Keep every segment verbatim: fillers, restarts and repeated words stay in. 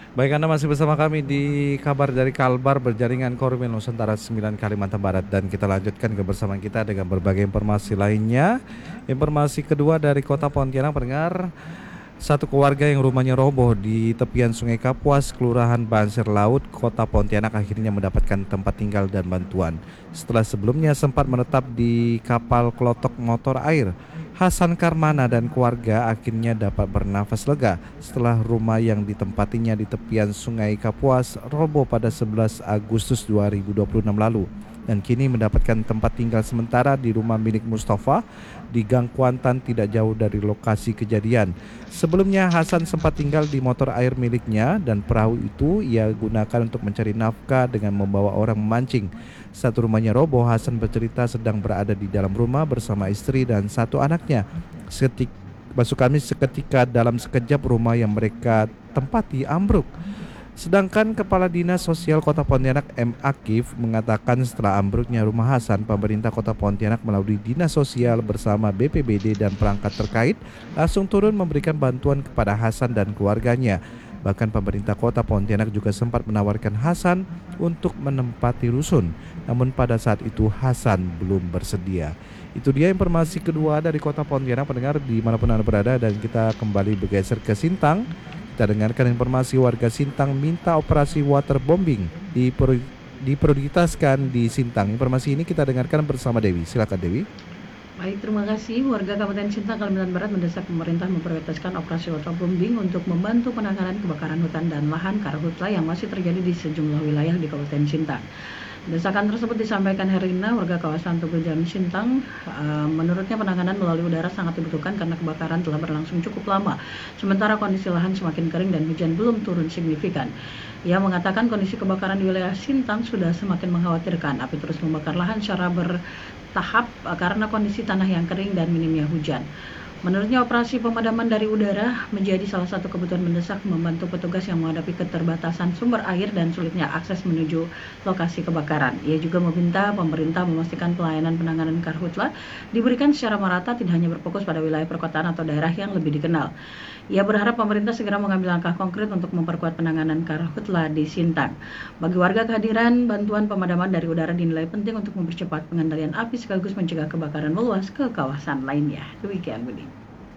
Baik, Anda masih bersama kami di kabar dari Kalbar Berjaringan Korwil Nusantara sembilan Kalimantan Barat, dan kita lanjutkan kebersamaan kita dengan berbagai informasi lainnya. Informasi kedua dari Kota Pontianak, pendengar. Satu keluarga yang rumahnya roboh di tepian Sungai Kapuas, Kelurahan Banser Laut, Kota Pontianak akhirnya mendapatkan tempat tinggal dan bantuan. Setelah sebelumnya sempat menetap di kapal klotok motor air, Hasan Karmana dan keluarga akhirnya dapat bernafas lega setelah rumah yang ditempatinya di tepian Sungai Kapuas roboh pada sebelas Agustus dua ribu dua puluh enam lalu, dan kini mendapatkan tempat tinggal sementara di rumah milik Mustafa di Gang Kuantan tidak jauh dari lokasi kejadian. Sebelumnya Hasan sempat tinggal di motor air miliknya, dan perahu itu ia gunakan untuk mencari nafkah dengan membawa orang memancing. Saat rumahnya roboh, Hasan bercerita sedang berada di dalam rumah bersama istri dan satu anaknya. Seketik, masuk kami seketika dalam sekejap rumah yang mereka tempati ambruk. Sedangkan Kepala Dinas Sosial Kota Pontianak M. Akif mengatakan setelah ambruknya rumah Hasan, pemerintah Kota Pontianak melalui Dinas Sosial bersama B P B D dan perangkat terkait langsung turun memberikan bantuan kepada Hasan dan keluarganya. Bahkan pemerintah Kota Pontianak juga sempat menawarkan Hasan untuk menempati rusun, namun pada saat itu Hasan belum bersedia. Itu dia informasi kedua dari Kota Pontianak, pendengar dimanapun Anda berada, dan kita kembali bergeser ke Sintang. Kita dengarkan informasi warga Sintang minta operasi waterbombing diper- diprioritaskan di Sintang. Informasi ini kita dengarkan bersama Dewi. Silakan Dewi. Baik, terima kasih. Warga Kabupaten Sintang, Kalimantan Barat mendesak pemerintah memprioritaskan operasi waterbombing untuk membantu penanganan kebakaran hutan dan lahan karhutla yang masih terjadi di sejumlah wilayah di Kabupaten Sintang. Desakan tersebut disampaikan Herina, warga kawasan Tugu Jam Sintang. Uh, menurutnya penanganan melalui udara sangat dibutuhkan karena kebakaran telah berlangsung cukup lama, sementara kondisi lahan semakin kering dan hujan belum turun signifikan. Ia mengatakan kondisi kebakaran di wilayah Sintang sudah semakin mengkhawatirkan. Api terus membakar lahan secara bertahap uh, karena kondisi tanah yang kering dan minimnya hujan. Menurutnya operasi pemadaman dari udara menjadi salah satu kebutuhan mendesak membantu petugas yang menghadapi keterbatasan sumber air dan sulitnya akses menuju lokasi kebakaran. Ia juga meminta pemerintah memastikan pelayanan penanganan karhutla diberikan secara merata, tidak hanya berfokus pada wilayah perkotaan atau daerah yang lebih dikenal. Ia berharap pemerintah segera mengambil langkah konkret untuk memperkuat penanganan karhutla di Sintang. Bagi warga, kehadiran bantuan pemadaman dari udara dinilai penting untuk mempercepat pengendalian api sekaligus mencegah kebakaran meluas ke kawasan lainnya. Demikian, Budi.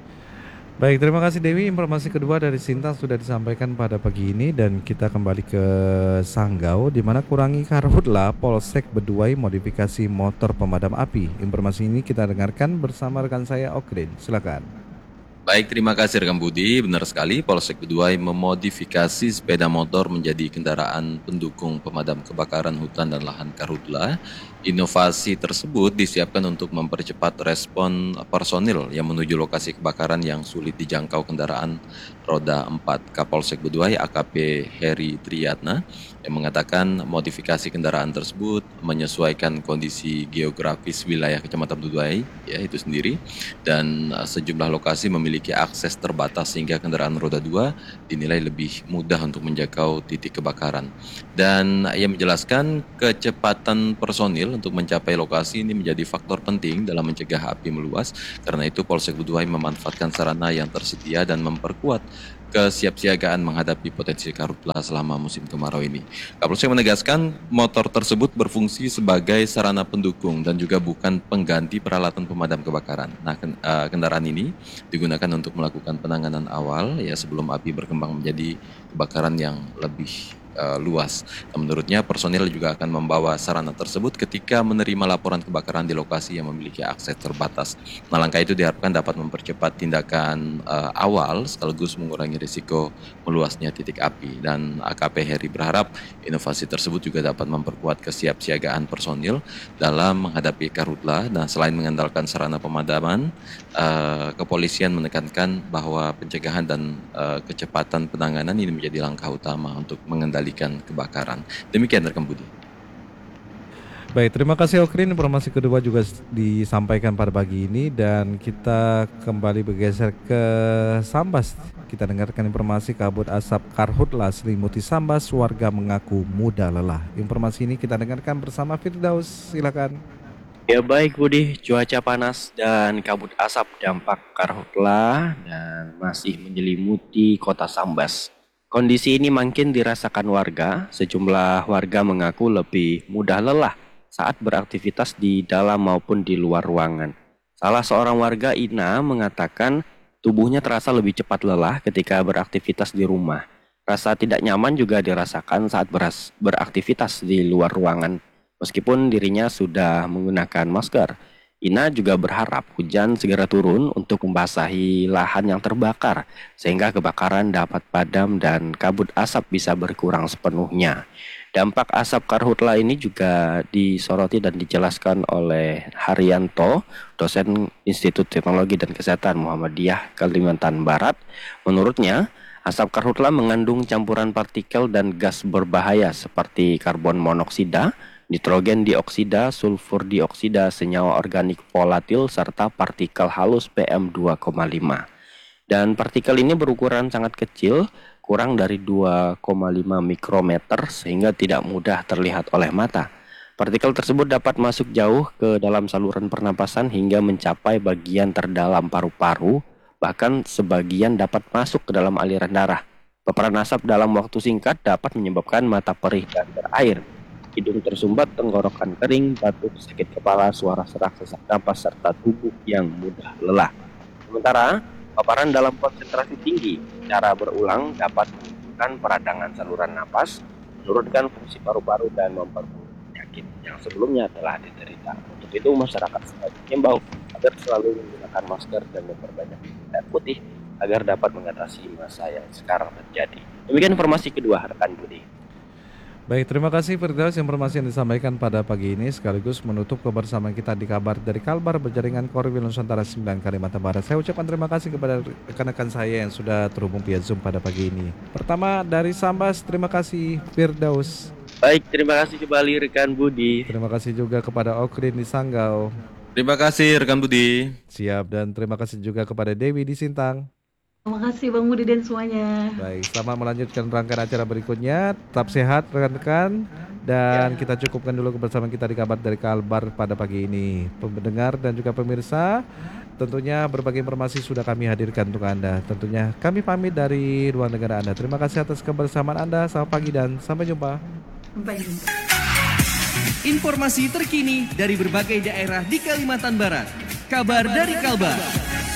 Baik, terima kasih Dewi. Informasi kedua dari Sintang sudah disampaikan pada pagi ini, dan kita kembali ke Sanggau di mana kurangi karhutla Polsek Beduai modifikasi motor pemadam api. Informasi ini kita dengarkan bersama rekan saya Okrin. Silakan. Baik, terima kasih rekan Budi. Benar sekali, Polsek Beduai memodifikasi sepeda motor menjadi kendaraan pendukung pemadam kebakaran hutan dan lahan karhutla. Inovasi tersebut disiapkan untuk mempercepat respon personil yang menuju lokasi kebakaran yang sulit dijangkau kendaraan roda empat. Kapolsek Beduai A K P Heri Triyatna yang mengatakan modifikasi kendaraan tersebut menyesuaikan kondisi geografis wilayah Kecamatan Beduai ya itu sendiri, dan uh, sejumlah lokasi memiliki akses terbatas sehingga kendaraan roda dua dinilai lebih mudah untuk menjangkau titik kebakaran. Dan ia menjelaskan kecepatan personil untuk mencapai lokasi ini menjadi faktor penting dalam mencegah api meluas. Karena itu Polsek Beduai memanfaatkan sarana yang tersedia dan memperkuat kesiapsiagaan menghadapi potensi karhutla selama musim kemarau ini. Kapolsek menegaskan motor tersebut berfungsi sebagai sarana pendukung dan juga bukan pengganti peralatan pemadam kebakaran. Nah, kendaraan ini digunakan untuk melakukan penanganan awal ya sebelum api berkembang menjadi kebakaran yang lebih uh, luas. Dan menurutnya personil juga akan membawa sarana tersebut ketika menerima laporan kebakaran di lokasi yang memiliki akses terbatas. Nah, langkah itu diharapkan dapat mempercepat tindakan uh, awal sekaligus mengurangi risiko meluasnya titik api. Dan A K P Heri berharap inovasi tersebut juga dapat memperkuat kesiapsiagaan personil dalam menghadapi karhutla. Nah, selain mengandalkan sarana pemadaman, uh, kepolisian menekankan bahwa pencegahan dan uh, kecepatan penanganan ini menjadi langkah utama untuk mengendalikan kebakaran. Demikian rekan Budi. Baik, terima kasih Okrin. Informasi kedua juga disampaikan pada pagi ini, dan kita kembali bergeser ke Sambas. Kita dengarkan informasi kabut asap karhutla selimuti Sambas, warga mengaku mudah lelah. Informasi ini kita dengarkan bersama Firdaus. Silakan. Ya baik Budi, cuaca panas dan kabut asap dampak karhutla dan masih menyelimuti kota Sambas. Kondisi ini makin dirasakan warga. Sejumlah warga mengaku lebih mudah lelah saat beraktivitas di dalam maupun di luar ruangan. Salah seorang warga, Ina, mengatakan tubuhnya terasa lebih cepat lelah ketika beraktivitas di rumah. Rasa tidak nyaman juga dirasakan saat beras- beraktivitas di luar ruangan, meskipun dirinya sudah menggunakan masker. Ina juga berharap hujan segera turun untuk membasahi lahan yang terbakar, sehingga kebakaran dapat padam dan kabut asap bisa berkurang sepenuhnya. Dampak asap karhutla ini juga disoroti dan dijelaskan oleh Haryanto, dosen Institut Teknologi dan Kesehatan Muhammadiyah Kalimantan Barat. Menurutnya, asap karhutla mengandung campuran partikel dan gas berbahaya seperti karbon monoksida, nitrogen dioksida, sulfur dioksida, senyawa organik volatil, serta partikel halus P M dua koma lima. Dan partikel ini berukuran sangat kecil, kurang dari dua koma lima mikrometer, sehingga tidak mudah terlihat oleh mata. Partikel tersebut dapat masuk jauh ke dalam saluran pernapasan hingga mencapai bagian terdalam paru-paru, bahkan sebagian dapat masuk ke dalam aliran darah. Paparan asap dalam waktu singkat dapat menyebabkan mata perih dan berair, hidung tersumbat, tenggorokan kering, batuk, sakit kepala, suara serak, sesak napas, serta tubuh yang mudah lelah. Sementara, paparan dalam konsentrasi tinggi secara berulang dapat menimbulkan peradangan saluran napas, menurunkan fungsi paru-paru, dan memperburuk penyakit yang sebelumnya telah diderita. Untuk itu, masyarakat sebaiknya diimbau agar selalu menggunakan masker dan memperbanyak air putih agar dapat mengatasi masa yang sekarang terjadi. Demikian informasi kedua, rekan Budi. Baik, terima kasih Firdaus informasi yang disampaikan pada pagi ini sekaligus menutup kebersamaan kita di kabar dari Kalbar berjaringan Korwil Nusantara sembilan Kalimantan Barat. Saya ucapkan terima kasih kepada rekan-rekan saya yang sudah terhubung via Zoom pada pagi ini. Pertama dari Sambas, terima kasih Firdaus. Baik, terima kasih kembali rekan Budi. Terima kasih juga kepada Okrin di Sanggau. Terima kasih rekan Budi. Siap, dan terima kasih juga kepada Dewi di Sintang. Terima kasih Bang Budi dan semuanya. Baik, selamat melanjutkan rangkaian acara berikutnya. Tetap sehat rekan-rekan. Dan kita cukupkan dulu kebersamaan kita di kabar dari Kalbar pada pagi ini. Pendengar dan juga pemirsa, tentunya berbagai informasi sudah kami hadirkan untuk Anda. Tentunya kami pamit dari ruang negara Anda. Terima kasih atas kebersamaan Anda. Selamat pagi dan sampai jumpa. Sampai jumpa. Informasi terkini dari berbagai daerah di Kalimantan Barat. Kabar dari Kalbar.